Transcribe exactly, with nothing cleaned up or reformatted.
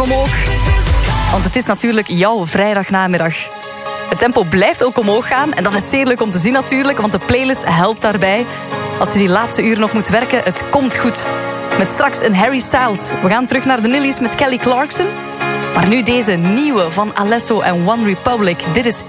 omhoog. Want het is natuurlijk jouw vrijdagnamiddag. Het tempo blijft ook omhoog gaan. En dat is zeer leuk om te zien natuurlijk, want de playlist helpt daarbij. Als je die laatste uur nog moet werken, het komt goed. Met straks een Harry Styles. We gaan terug naar de Nillies met Kelly Clarkson. Maar nu deze nieuwe van Alesso en One Republic. Dit is